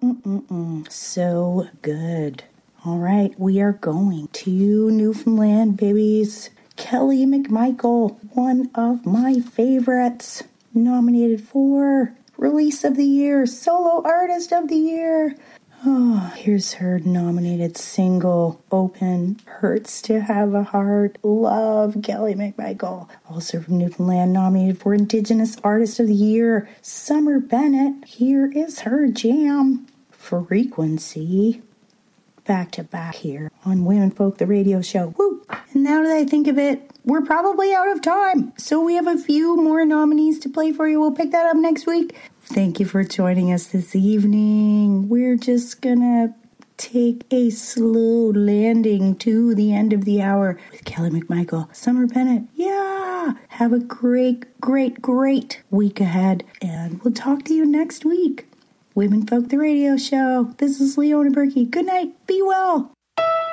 So good. All right, we are going to Newfoundland, babies. Kelly McMichael, one of my favorites, nominated for Release of the Year, Solo Artist of the Year. Oh, here's her nominated single, Open, Hurts to Have a Heart. Love Kelly McMichael. Also from Newfoundland, nominated for Indigenous Artist of the Year, Summer Bennett. Here is her jam, Frequency. Back to back here on Women Folk, the radio show. Woo! And now that I think of it, we're probably out of time. So we have a few more nominees to play for you. We'll pick that up next week. Thank you for joining us this evening. We're just gonna take a slow landing to the end of the hour with Kelly McMichael, Summer Bennett. Yeah! Have a great week ahead. And we'll talk to you next week. Women Folk, the radio show. This is Leona Berkey. Good night. Be well.